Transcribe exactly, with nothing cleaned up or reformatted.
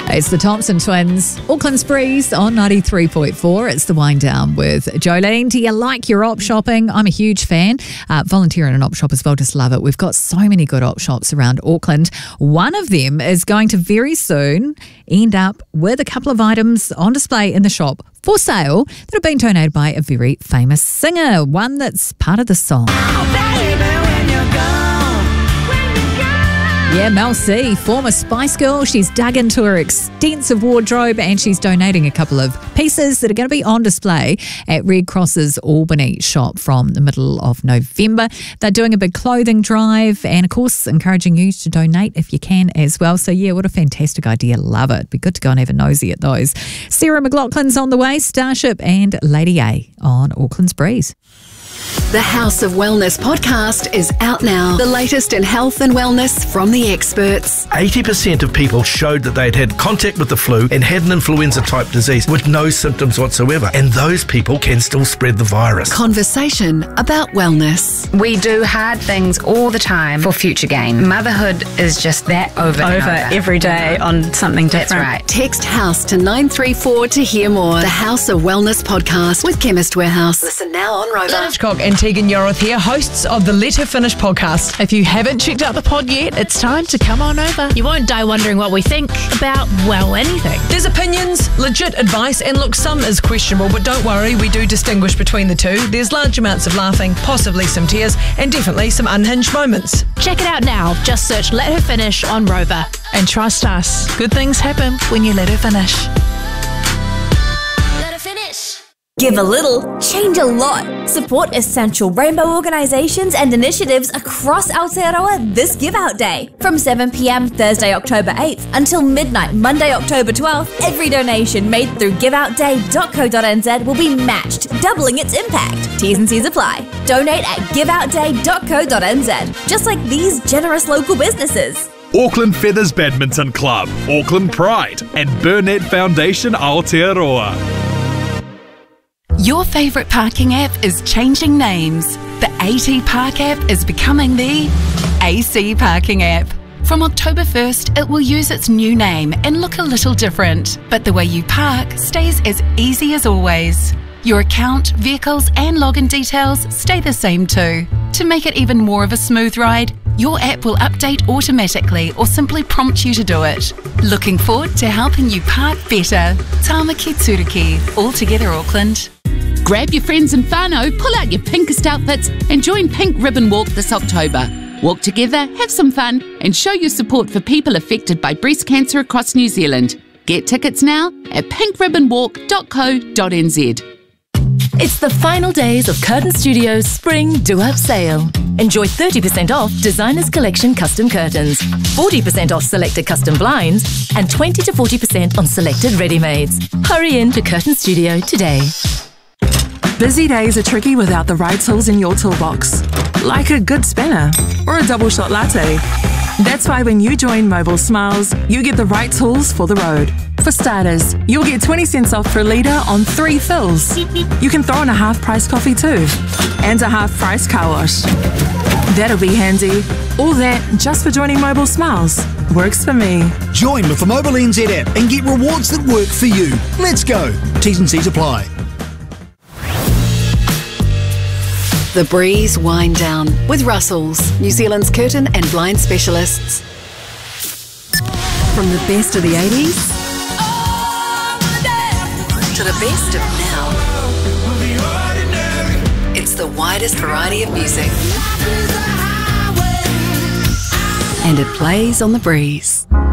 It's the Thompson Twins, Auckland's Breeze on ninety-three point four. It's the Wind Down with Jolene. Do you like your op shopping? I'm a huge fan. Uh, volunteer in an op shop as well, just love it. We've got so many good op shops around Auckland. One of them is going to very soon end up with a couple of items on display in the shop for sale that have been donated by a very famous singer, one that's part of the song. Oh, baby, when you're gone, when you're gone. Yeah, Mel C, former Spice Girl. She's dug into her extensive wardrobe and she's donating a couple of pieces that are going to be on display at Red Cross's Albany shop from the middle of November. They're doing a big clothing drive and, of course, encouraging you to donate if you can as well. So, yeah, what a fantastic idea. Love it. Be good to go and have a nosy at those. Sarah McLaughlin's on the way, Starship and Lady A on Auckland's Breeze. The House of Wellness podcast is out now. The latest in health and wellness from the experts. eighty percent of people showed that they'd had contact with the flu and had an influenza-type disease with no symptoms whatsoever. And those people can still spread the virus. Conversation about wellness. We do hard things all the time for future gain. Motherhood is just that over and over. over. Every day on something different. That's right. Text HOUSE to nine three four to hear more. The House of Wellness podcast with Chemist Warehouse. Listen now on Rover. Hitchcock and Tegan Yoroth here, hosts of the Let Her Finish podcast. If you haven't checked out the pod yet, it's time to come on over. You won't die wondering what we think about, well, anything. There's opinions, legit advice, and look, some is questionable, but don't worry, we do distinguish between the two. There's large amounts of laughing, possibly some tears, and definitely some unhinged moments. Check it out now. Just search Let Her Finish on Rover. And trust us, good things happen when you let her finish. Let her finish. Give a little, change a lot. Support essential rainbow organisations and initiatives across Aotearoa this Give Out Day. From seven p.m. Thursday, October eighth until midnight, Monday, October twelfth, every donation made through give out day dot co dot n z will be matched, doubling its impact. T's and C's apply. Donate at give out day dot co dot n z, just like these generous local businesses. Auckland Feathers Badminton Club, Auckland Pride, and Burnett Foundation Aotearoa. Your favourite parking app is changing names. The AT Park app is becoming the A C Parking app. From October first, it will use its new name and look a little different, but the way you park stays as easy as always. Your account, vehicles and login details stay the same too. To make it even more of a smooth ride, your app will update automatically or simply prompt you to do it. Looking forward to helping you park better. Tāmaki Turiki, all together Auckland. Grab your friends and whānau, pull out your pinkest outfits and join Pink Ribbon Walk this October. Walk together, have some fun and show your support for people affected by breast cancer across New Zealand. Get tickets now at pink ribbon walk dot co dot n z. It's the final days of Curtain Studios' Spring Do-Up Sale. Enjoy thirty percent off Designers Collection custom curtains, forty percent off selected custom blinds and twenty to forty percent on selected ready-mades. Hurry in to Curtain Studio today. Busy days are tricky without the right tools in your toolbox, like a good spanner or a double shot latte. That's why when you join Mobile Smiles, you get the right tools for the road. For starters, you'll get twenty cents off per litre on three fills. You can throw in a half-price coffee too, and a half-price car wash. That'll be handy. All that just for joining Mobile Smiles. Works for me. Join with the Mobile N Z app and get rewards that work for you. Let's go. T's and C's apply. The Breeze Wind Down with Russell's, New Zealand's curtain and blind specialists. From the best of the eighties to the best of now, it's the widest variety of music. And it plays on the Breeze.